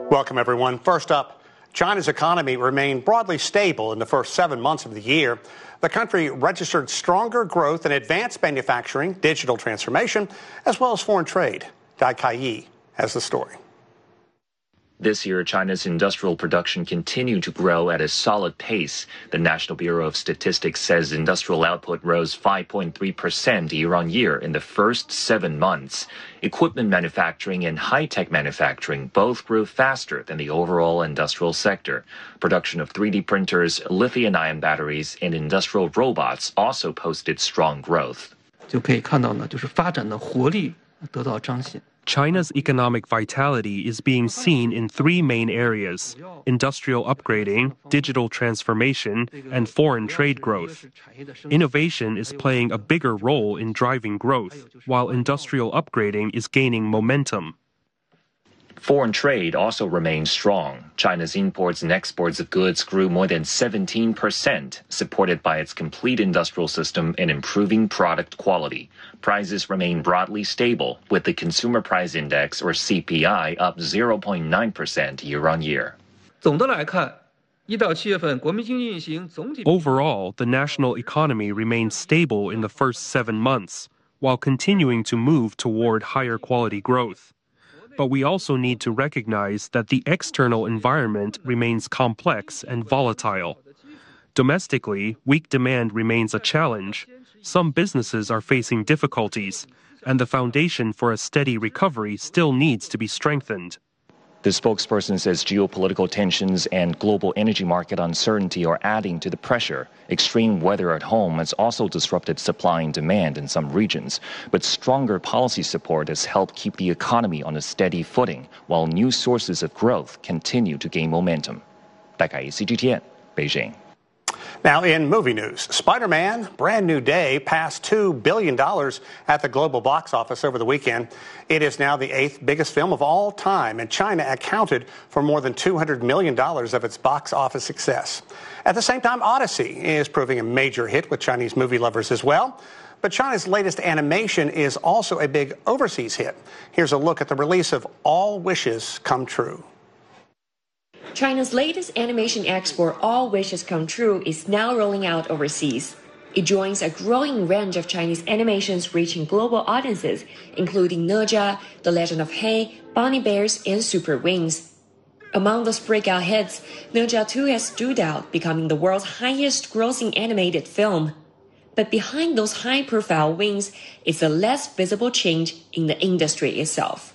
Welcome, everyone. First up, China's economy remained broadly stable in the first 7 months of the year. The country registered stronger growth in advanced manufacturing, digital transformation, as well as foreign trade. Dai Kai-yi has the story. This year, China's industrial production continued to grow at a solid pace. The National Bureau of Statistics says industrial output rose 5.3% year-on-year in the first 7 months. Equipment manufacturing and high-tech manufacturing both grew faster than the overall industrial sector. Production of 3D printers, lithium-ion batteries, and industrial robots also posted strong growth. 就可以看到呢，就是发展的活力得到彰显。 China's economic vitality is being seen in three main areas: industrial upgrading, digital transformation, and foreign trade growth. Innovation is playing a bigger role in driving growth, while industrial upgrading is gaining momentum. Foreign trade also remains strong. China's imports and exports of goods grew more than 17%, supported by its complete industrial system and improving product quality. Prices remain broadly stable, with the Consumer Price Index, or CPI, up 0.9% year-on-year. 总的来看，1到7月份国民经济运行总体 Overall, the national economy remained stable in the first 7 months, while continuing to move toward higher quality growth. But we also need to recognize that the external environment remains complex and volatile. Domestically, weak demand remains a challenge. Some businesses are facing difficulties, and the foundation for a steady recovery still needs to be strengthened. The spokesperson says geopolitical tensions and global energy market uncertainty are adding to the pressure. Extreme weather at home has also disrupted supply and demand in some regions, but stronger policy support has helped keep the economy on a steady footing, while new sources of growth continue to gain momentum. 戴凯怡 CGTN, Beijing. Now, in movie news, Spider-Man: Brand New Day passed $2 billion at the global box office over the weekend. It is now the 8th biggest film of all time, and China accounted for more than $200 million of its box office success. At the same time, Odyssey is proving a major hit with Chinese movie lovers as well. But China's latest animation is also a big overseas hit. Here's a look at the release of All Wishes Come True. China's latest animation export, All Wishes Come True, is now rolling out overseas. It joins a growing range of Chinese animations reaching global audiences, including Ne Zha, The Legend of Hei, Bonnie Bears, and Super Wings. Among those breakout hits, Ne Zha 2 has stood out, becoming the world's highest-grossing animated film. But behind those high-profile wins is a less visible change in the industry itself.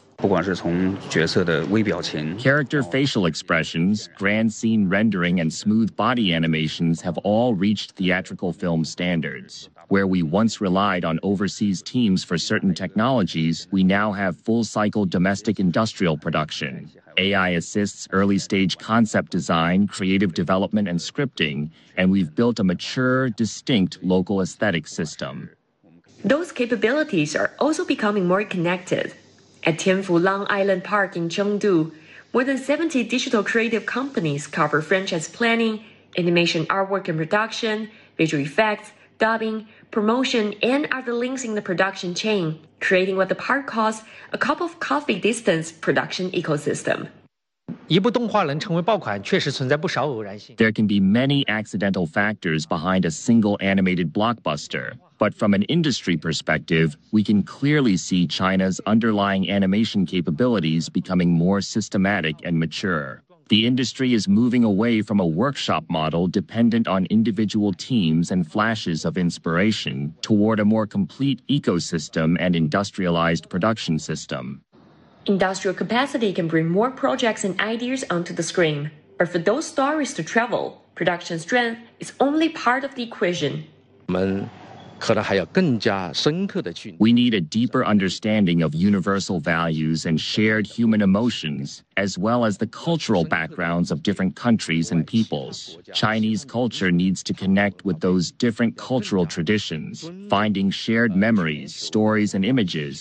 Character facial expressions, grand scene rendering, and smooth body animations have all reached theatrical film standards. Where we once relied on overseas teams for certain technologies, we now have full-cycle domestic industrial production. AI assists early-stage concept design, creative development, and scripting, and we've built a mature, distinct local aesthetic system. Those capabilities are also becoming more connected. At Tianfu Long Island Park in Chengdu, more than 70 digital creative companies cover franchise planning, animation artwork and production, visual effects, dubbing, promotion, and other links in the production chain, creating what the park calls a cup of coffee distance production ecosystem. There can be many accidental factors behind a single animated blockbuster, but from an industry perspective, we can clearly see China's underlying animation capabilities becoming more systematic and mature. The industry is moving away from a workshop model dependent on individual teams and flashes of inspiration toward a more complete ecosystem and industrialized production system. Industrial capacity can bring more projects and ideas onto the screen, but for those stories to travel, production strength is only part of the equation. We need a deeper understanding of universal values and shared human emotions, as well as the cultural backgrounds of different countries and peoples. Chinese culture needs to connect with those different cultural traditions, finding shared memories, stories, and images